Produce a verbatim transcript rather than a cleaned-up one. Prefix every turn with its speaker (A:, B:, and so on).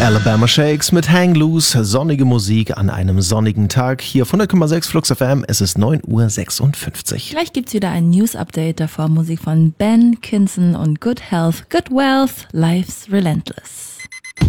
A: Alabama Shakes mit Hang Loose, sonnige Musik an einem sonnigen Tag hier auf hundert Komma sechs Flux F M. Es ist neun Uhr sechsundfünfzig.
B: Gleich gibt's wieder ein News-Update, davor Musik von Ben Kinson und Good Health, Good Wealth, Life's Relentless.